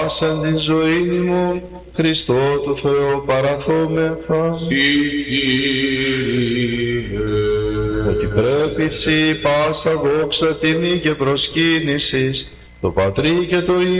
Πάσαν την ζωή μου, Χριστό του Θεού παραθόμεθα. Ότι πρέπει σοι πάσα δόξα, τιμή και προσκύνησης, το Πατρί και το